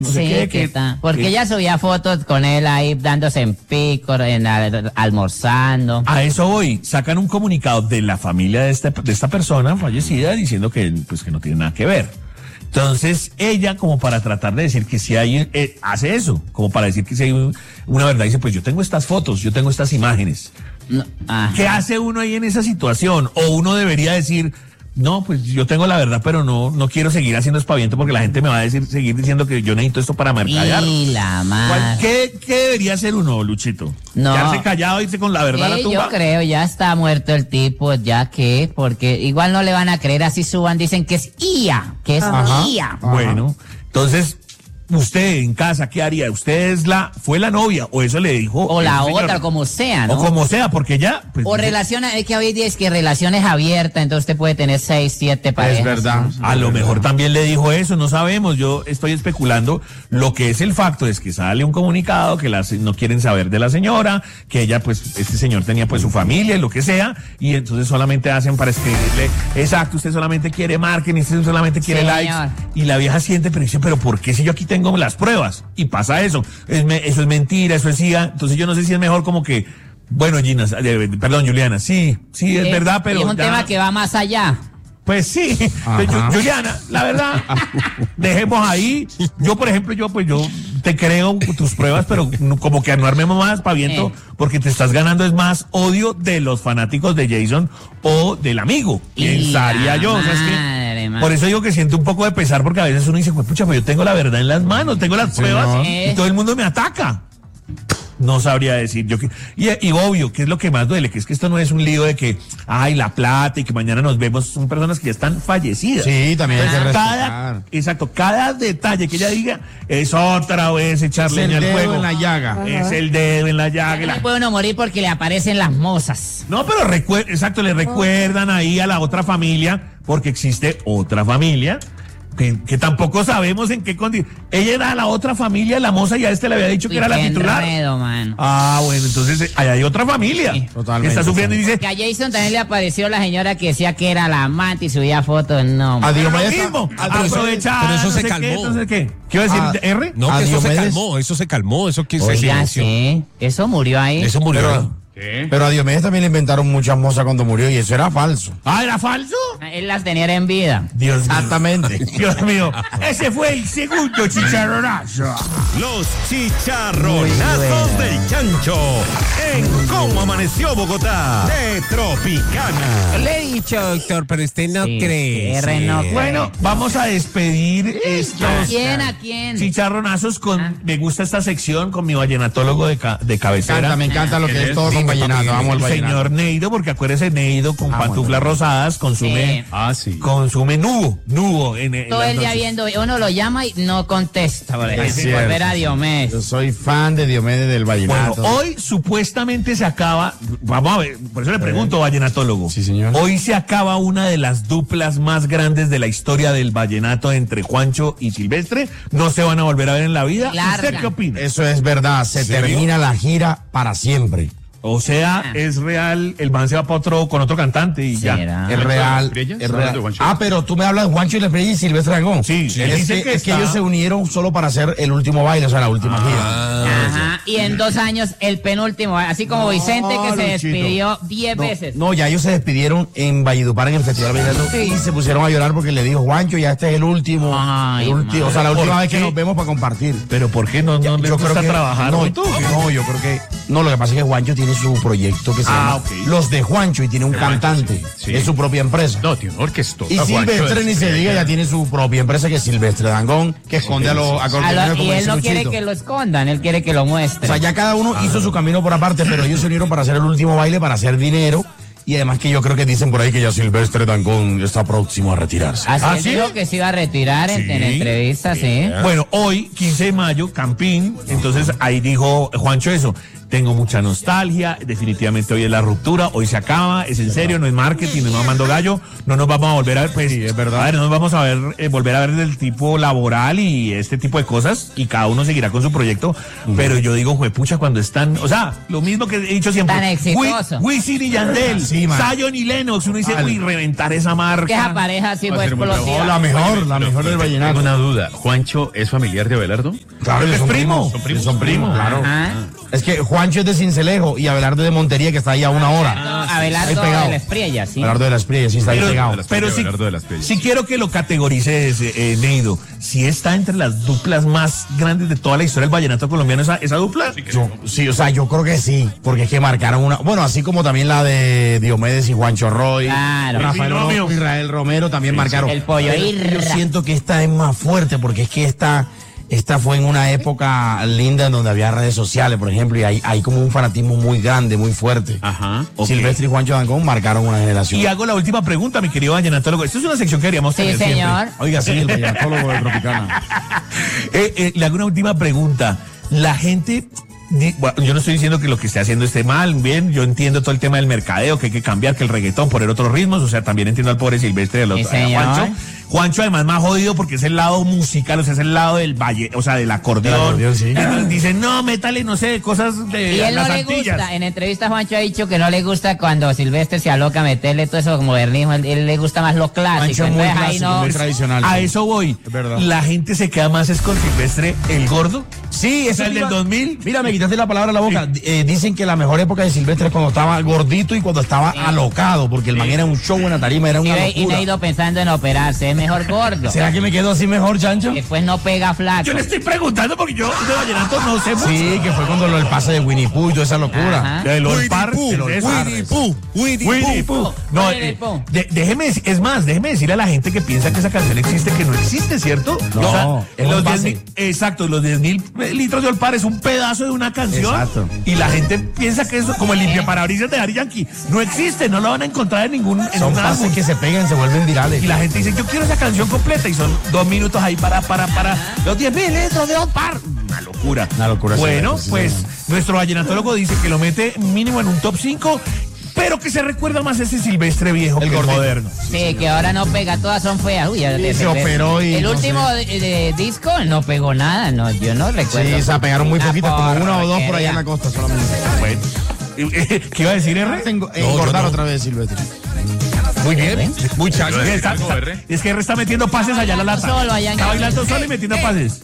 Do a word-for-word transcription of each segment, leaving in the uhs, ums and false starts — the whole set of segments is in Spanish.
No sé Sí, qué, ¿qué que- tal? Porque que- ella subía fotos con él ahí dándose en pico, en al- almorzando. A eso voy. Sacan un comunicado de la familia de, este, de esta persona fallecida diciendo que, pues, que no tiene nada que ver. Entonces, ella, como para tratar de decir que si hay, eh, hace eso, como para decir que si hay un- una verdad, dice, pues yo tengo estas fotos, yo tengo estas imágenes. No, ajá. ¿Qué hace uno ahí en esa situación? O uno debería decir, no, pues yo tengo la verdad, pero no, no quiero seguir haciendo espaviento porque la gente me va a decir, seguir diciendo que yo necesito esto para mercadear. Y la ¿Cuál- madre. ¿Qué, ¿Qué debería hacer uno, Luchito? No. ¿Quedarse callado, irse con la verdad a la Sí, tumba? yo creo, ya está muerto el tipo, ya que, porque igual no le van a creer, así suban, dicen que es I A, que es Ajá. I A. Bueno, entonces, usted en casa, ¿qué haría? ¿Usted es la, fue la novia o eso le dijo? O el la señor? otra, como sea, ¿no? O como sea, porque ya... Pues, O dice, relaciones, es que hoy día es que relaciones abiertas, entonces usted puede tener seis, siete parejas. Es verdad. a lo mejor también le dijo eso, no sabemos. Yo estoy especulando. Lo que es el facto es que sale un comunicado que las no quieren saber de la señora, que ella, pues, este señor tenía pues su familia y lo que sea, y entonces solamente hacen para escribirle, exacto, usted solamente quiere marketing, usted solamente quiere Señor. likes, y la vieja siente, pero dice, pero ¿por qué si yo aquí tengo las pruebas? Y pasa eso, es me- eso es mentira, eso es I A, entonces yo no sé si es mejor como que, bueno, Gina, eh, perdón, Juliana, sí, sí, es Eh, verdad, pero y es un ya- tema que va más allá. pues sí, pues, Ju- Juliana, la verdad, dejemos ahí. Yo, por ejemplo, yo, pues yo te creo tus pruebas, pero no- como que no armemos más paviento, Eh. porque te estás ganando es más odio de los fanáticos de Jason o del amigo. Y Pensaría la yo, o sea, es que madre, man. por eso digo que siento un poco de pesar, porque a veces uno dice, pues pucha, pues yo tengo la verdad en las manos, tengo las pruebas señor. y todo el mundo me ataca. No sabría decir yo que, y, y obvio, ¿qué es lo que más duele? Que es que esto no es un lío de que, ay, la plata y que mañana nos vemos, son personas que ya están fallecidas. Sí, también hay que Entonces, respetar. cada, exacto, cada detalle que ella diga es otra vez echarle Es el leña al dedo fuego. en la llaga. Es el dedo en la llaga. No la- puede uno morir porque le aparecen las mozas. No, pero recuer- exacto, le recuerdan ahí a la otra familia, porque existe otra familia. Que, que tampoco sabemos en qué condición. Ella era la otra familia, la moza, y a este le había dicho que Uy, era la qué titular. enredo, man. Ah, bueno, entonces eh, ahí hay otra familia Sí, que totalmente, está sufriendo y dice, Que a Jason también le apareció la señora que decía que era la amante y subía fotos. No, man. A lo Diomedes mismo, está- pero eso- aprovechar, pero eso no se sé calmó. qué, no sé qué. ¿Qué iba a decir, Ah, R? No, A que eso se Diomedes- calmó, eso se calmó, eso que se Oiga, silenció. sí, eso murió ahí. Eso murió. Pero, pero a Diomedes también le inventaron muchas mozas cuando murió y eso era falso. Ah, ¿era falso? Él las tenía en vida. Dios mío. Exactamente. Dios mío, ese fue el segundo chicharronazo. Los chicharronazos del chancho en Cómo Amaneció Bogotá de Tropicana. Le he dicho, doctor, pero usted no Sí, cree. R no sí. cree. Bueno, vamos a despedir estos ¿A quién? ¿A quién? chicharronazos con, Ah. me gusta esta sección con mi vallenatólogo de, ca- de cabecera. Encanta, me encanta lo que es todo con vallenato. Vamos al El vallenato. señor Neido, porque acuérdese, Neido con Ah, pantuflas bueno. rosadas consume, Sí. Ah, sí. consume nubo, nubo en, en Todo las el día noches. viendo, uno lo llama y no contesta, por ejemplo. cierto, Volver a Diomedes. Yo soy fan de Diomedes del Bueno, vallenato. hoy supuestamente se acaba, vamos a ver, por eso le pregunto, vallenatólogo. Sí, señor. Hoy se acaba una de las duplas más grandes de la historia del vallenato entre Juancho y Silvestre. No se van a volver a ver en la vida. Larga. ¿Usted qué opina? Eso es verdad, se ¿Serio? termina la gira para siempre. O sea, Ah. es real, el man se va para otro, con otro cantante y ya. ¿Será? Es real. Estrella? Es ¿Estás real. hablando de Juancho? Ah, pero tú me hablas de Juancho y la Estrella y Silvestre Dangond. Sí, él es, dice que, que es que está- ellos se unieron solo para hacer el último baile, o sea, la última gira. Ajá, y en dos años el penúltimo, así como Vicente que se Luchito. despidió diez No, veces. no, ya ellos se despidieron en Valledupar en el Festival Vallenato y se pusieron a llorar porque le dijo Juancho, ya este es el último. Ay, el último o sea, la ¿por última vez qué? que nos vemos para compartir. Pero ¿por qué no, no les yo gusta creo que trabajar? no, ¿Tú? no, yo creo que no, lo que pasa es que Juancho tiene su proyecto que se Ah, llama ok. Los de Juancho y tiene un cantante, sí. es su propia empresa. No, tío, orquestó. Y Silvestre ni se diga, ya tiene su propia empresa que es Silvestre Dangond, que esconde a los A lo- acordeoneros como y él dice no quiere Luchito. que lo escondan, él quiere que lo muestre. O sea, ya cada uno hizo su camino por aparte, pero ellos se unieron para hacer el último baile, para hacer dinero. Y además que yo creo que dicen por ahí que ya Silvestre Dangond está próximo a retirarse. Así ¿Ah, él sí? dijo que se iba a retirar en, en entrevistas, sí. Bueno, hoy, quince de mayo, Campín, entonces ahí dijo Juancho eso. tengo mucha nostalgia, definitivamente hoy es la ruptura, hoy se acaba, es en serio, no es marketing, no es mamando gallo, no nos vamos a volver a ver, pues, Sí, es verdad. a ver, no nos vamos a ver, eh, volver a ver del tipo laboral y este tipo de cosas, y cada uno seguirá con su proyecto, pero yo digo, juepucha, cuando están, o sea, lo mismo que he dicho siempre, Tan exitoso. Wi- Wisin y Yandel, Sí, man. Zion y Lennox, uno dice, Vale. uy, reventar esa marca. Que esa pareja sí Va a fue ser muy explosiva. No, la mejor, la mejor del Tengo vallenato. una duda. ¿Juancho es familiar de Abelardo? Claro, ellos Es son primo. primos. Son primos, son primos, claro. Ajá. Es que Juancho es de Cincelejo y Abelardo de Montería, que está ahí a una hora. No, Ahí Abelardo pegado. de la Espriella, sí. Abelardo de las Priellas, sí está ahí Pero, pegado. las pero Pellas, sí, Abelardo de las Pellas. sí quiero que lo categorices, eh, eh, Neido. Si está entre las duplas más grandes de toda la historia del vallenato colombiano, esa, esa dupla. Yo- sí, o sea, yo creo que sí, porque es que marcaron una, bueno, así como también la de Diomedes y Juancho Roy, Claro. Rafael Binomio. Orozco, Israel Romero también marcaron. El pollo Pero Irra. Yo siento que esta es más fuerte, porque es que esta, esta fue en una época linda en donde había redes sociales, por ejemplo, y hay, hay como un fanatismo muy grande, muy fuerte. Ajá. Ok. Silvestre y Juancho Dangond marcaron una generación. Y hago la última pregunta, mi querido vallenatólogo. Esta es una sección que queríamos Sí, tener señor. Oiga, sí, el vallenatólogo de Tropicana. siempre. Eh, eh, le hago una última pregunta. La gente, di- bueno, yo no estoy diciendo que lo que esté haciendo esté mal, bien, yo entiendo todo el tema del mercadeo, que hay que cambiar, que el reggaetón, poner otros ritmos, o sea, también entiendo al pobre Silvestre, al Sí, otro, a señor. Juancho. Juancho además más jodido porque es el lado musical, o sea, es el lado del valle, o sea, del acordeón. Del acordeón, sí. Dicen, no, métale, no sé, cosas de Y él no las le Antillas. gusta, en entrevista Juancho ha dicho que no le gusta cuando Silvestre se aloca a meterle todo eso como modernismo, él, él le gusta más lo clásico, Juancho es muy entonces ahí clásico, no... muy tradicional. A eso voy. Es verdad. La gente se queda más es con Silvestre el gordo. Sí, O sea, el del dos mil. Mira, me quitaste la palabra de la boca. Eh, dicen que la mejor época de Silvestre es cuando estaba gordito y cuando estaba alocado, porque el man era un show en la tarima, era una Y, y no locura. ha ido pensando en operarse, es mejor gordo. ¿Será que me quedo así mejor, Chancho? Después no pega flaco. Yo le estoy preguntando porque yo de vallenato no sé mucho. Sí, que fue cuando lo, el pase de Winnie Pooh y toda esa locura. Ajá. De los par, de los par. Winnie Pooh, Winnie Winnie Pooh. Pooh. No, Winnie eh, Pooh. de- déjeme decir, es más, déjeme decirle a la gente que piensa que esa canción existe, que no existe, ¿cierto? No, es un los pase. diez mil, exacto, los diez mil litros de Olpar es un pedazo de una canción. Exacto. Y la gente piensa que eso, como el limpiaparabrisas de Daddy Yankee, no existe, no lo van a encontrar en ningún en Son un álbum. pases que se pegan, se vuelven virales. Y la gente dice, yo quiero esa canción completa. Y son dos minutos ahí para, para, para los diez mil litros de Olpar. Una locura. Una locura, Bueno, sí, sí, pues sí. nuestro vallenatólogo dice que lo mete mínimo en un top cinco, pero que se recuerda más ese Silvestre viejo El que el gordito. moderno. Sí, que ahora no pega, todas son feas. Uy, ya de- se de- operó y El no último de, de disco no pegó nada, no, yo no recuerdo. Sí, se pegaron muy Una poquitas, como una o dos por allá porquería. en la costa solamente. Bueno, ¿qué iba a decir, R? Tengo, engordar otra vez, Silvestre. Muy bien, muy chacho. ¿Iba a decir Está- algo, está- R? es que R está metiendo pases allá a la lata. Solo allá en Está bailando Cali. solo y metiendo pases.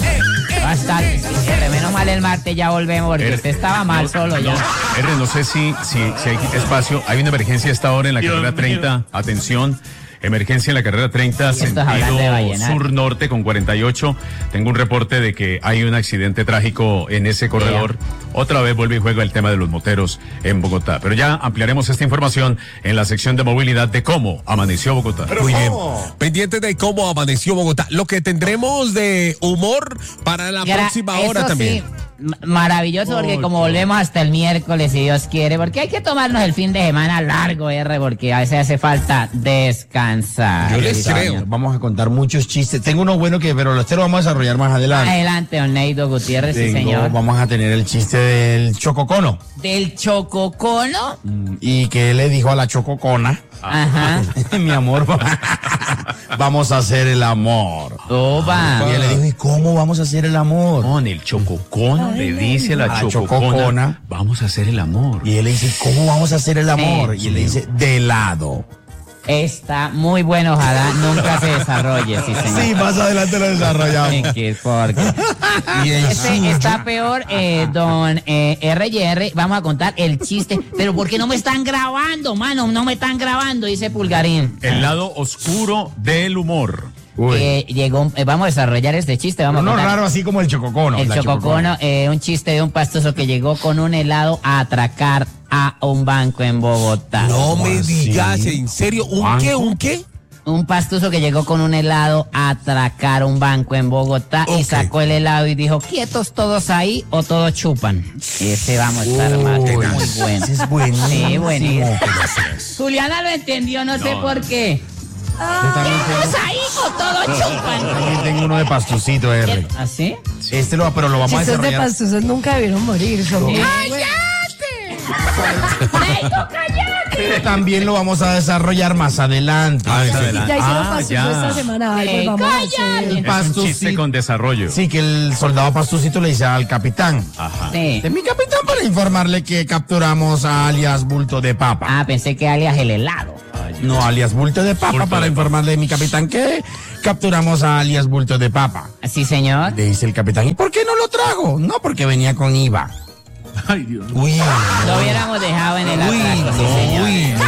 Basta, menos mal el martes ya volvemos porque Er- usted estaba mal solo ya. R, no sé si, si, si hay espacio. Hay una emergencia a esta hora en la Dios carrera mío. treinta. Atención. Emergencia en la carrera treinta, Esto es hablando de sentido vallenato. sur-norte con cuarenta y ocho. Tengo un reporte de que hay un accidente trágico en ese corredor. Otra vez vuelve y juega el tema de los moteros en Bogotá. Pero ya ampliaremos esta información en la sección de movilidad de cómo amaneció Bogotá. Muy bien. Pendiente de cómo amaneció Bogotá. Lo que tendremos de humor para la Gra- próxima hora eso también. sí, m- maravilloso porque como volvemos hasta el miércoles si Dios quiere, porque hay que tomarnos el fin de semana largo, R, porque a veces hace falta descansar. Yo les Sí, creo. señor. Vamos a contar muchos chistes. Tengo uno bueno que, pero este lo vamos a desarrollar más adelante. Adelante, don Neido Gutiérrez, sí Tengo- señor. Vamos a tener el chiste del chococono. Del chococono. Y que le dijo a la chococona, Ajá. mi amor, vamos a hacer el amor. Opa. Y él le dijo, ¿y cómo vamos a hacer el amor? Con el chococono le dice a la, A la chococona, chococona. vamos a hacer el amor. Y él le dice, ¿cómo vamos a hacer el amor? Sí. Y él le dice, de helado. Está muy bueno, ojalá nunca se desarrolle, sí señor. Sí, más adelante lo desarrollamos. Sí, que porque- Y el Este suyo. está peor, eh, don eh, R y R. Vamos a contar el chiste. Pero ¿por qué no me están grabando, mano? No me están grabando, dice Pulgarín. El lado oscuro del humor. Uy. Eh, llegó, un- eh, vamos a desarrollar este chiste. Vamos Uno a contar raro así como el chococono. el la chococono, eh, un chiste de un pastoso que llegó con un helado a atracar a un banco en Bogotá. No me así? digas, ¿en serio? ¿Un ¿Banco? qué? ¿Un qué? Un pastuso que llegó con un helado a atracar un banco en Bogotá y Ok. sacó el helado y dijo, ¿quietos todos ahí o todos chupan? Ese vamos a estar más muy bueno. Ese es buenísimo. Sí, buenísimo. Juliana lo entendió, no, sé por qué. Yo también tengo, ahí con todo chupan. también tengo uno de pastucito, R. ¿Así? Este lo, pero lo vamos Si a esos de desarrollar. pastusos nunca debieron morir. Son muy buenos. Pero también lo vamos a desarrollar más adelante. Ah, Sí. más adelante. Ya hicieron Ah, pastuso ya. esta semana. Ay, Eh, pues vamos a cállate. hacer. El Es un pastucito. chiste con desarrollo. Sí, que el soldado pastucito le dice al capitán. Ajá. Sí. De mi capitán, para informarle que capturamos a alias Bulto de Papa. Ah, pensé que alias el helado. No, alias Bulto de Papa, Bulto para de informarle de mi capitán que capturamos a alias Bulto de Papa. Sí, señor. Le dice el capitán, ¿y por qué no lo trajo? No, porque venía con I V A. Ay, Dios. Uy, Lo hubiéramos dejado en el uy, atraco, sí, no, señor. uy, no.